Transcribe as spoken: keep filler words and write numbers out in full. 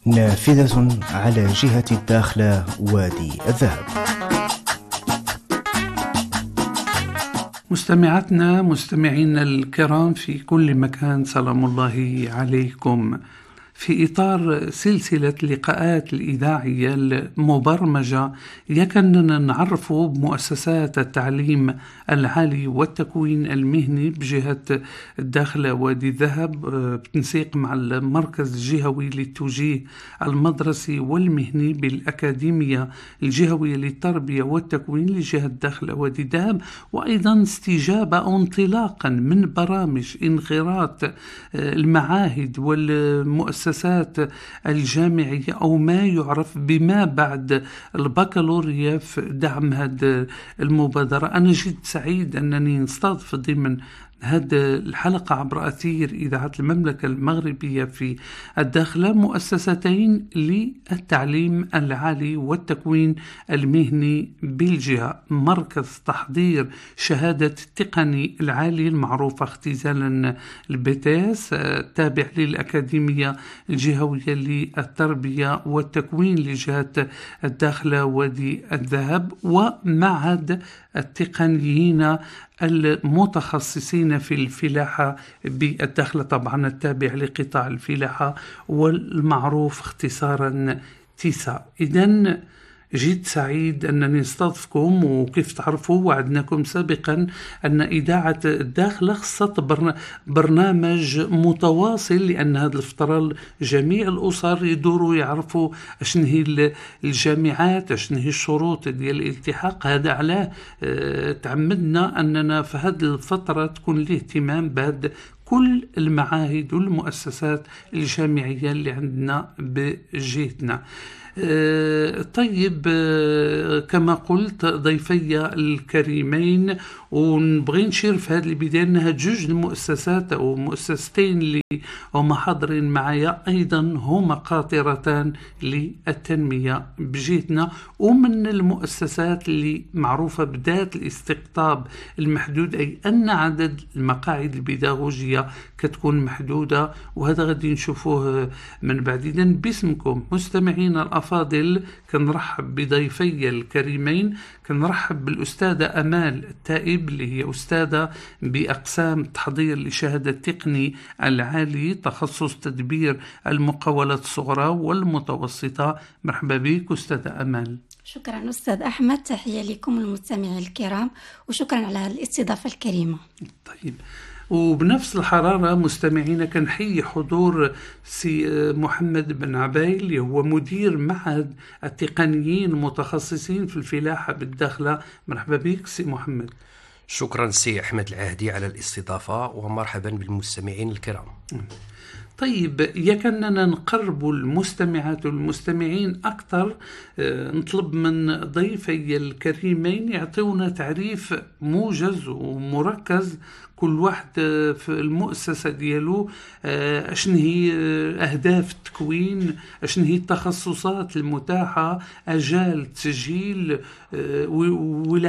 نافذة على جهة الداخلة وادي الذهب. مستمعاتنا مستمعينا الكرام في كل مكان، سلام الله عليكم. في إطار سلسلة لقاءات الإذاعية المبرمجة يكننا نعرف بمؤسسات التعليم العالي والتكوين المهني بجهة الداخلة وادي الذهب بتنسيق مع المركز الجهوي للتوجيه المدرسي والمهني بالأكاديمية الجهوية للتربية والتكوين لجهة الداخلة وادي الذهب، وأيضا استجابة أو انطلاقا من برامج انخراط المعاهد والمؤسسات الجامعية أو ما يعرف بما بعد البكالوريا في دعم هذه المبادرة. أنا جد سعيد أنني نستضيف ضمن هذه الحلقة عبر أثير إذاعة المملكة المغربية في الداخلة مؤسستين للتعليم العالي والتكوين المهني بالجهة: مركز تحضير شهادة التقني العالي المعروف اختزالا البي تي اس التابع للأكاديمية الجهوية للتربية والتكوين لجهة الداخلة وادي الذهب، ومعهد التقنيين المتخصصين في الفلاحة بالداخلة، طبعا التابع لقطاع الفلاحة والمعروف اختصارا تيسا. إذن جد سعيد أنني استضفكم، وكيف تعرفوا وعدناكم سابقا أن إذاعة الداخلة خصت برنامج متواصل، لأن هذه الفترة جميع الأسر يدوروا يعرفوا أشن هي الجامعات، أشن هي الشروط ديال الالتحاق. هذا علاه تعمدنا أننا في هذه الفترة تكون الاهتمام بهذا كل المعاهد والمؤسسات الجامعية اللي عندنا بجهتنا. أه طيب، أه كما قلت ضيفي الكريمين، ونبغي نشير في هذه البداية أنها جوج المؤسسات أو مؤسستين اللي هما حاضرين معايا أيضا هما قاطرتان للتنمية بجهتنا، ومن المؤسسات اللي معروفة بذات الاستقطاب المحدود، أي أن عدد المقاعد البيداغوجية كتكون محدودة، وهذا غادي نشوفوه من بعد. إذن باسمكم مستمعين الأفاضل كنرحب بضيفي الكريمين. كنرحب بالأستاذة أمال التائب اللي هي أستاذة بأقسام التحضير لشهادة التقني العالي تخصص تدبير المقاولات الصغرى والمتوسطة. مرحبا بك أستاذة أمال. شكرا أستاذ أحمد، تحية لكم المستمعين الكرام، وشكرا على الاستضافة الكريمة. طيب، وبنفس الحرارة مستمعينا كنحيي حضور سي محمد بن عبايل اللي هو مدير معهد التقنيين المتخصصين في الفلاحة بالداخلة. مرحبا بك سي محمد. شكرا سي أحمد العهدي على الاستضافة، ومرحبا بالمستمعين الكرام. طيب، يكننا نقرب المستمعات والمستمعين أكثر. نطلب من ضيفي الكريمين يعطونا تعريف موجز ومركز كل واحد في المؤسسة ديالو، اشن هي أهداف التكوين، اشن هي التخصصات المتاحة، أجال التسجيل، وإلى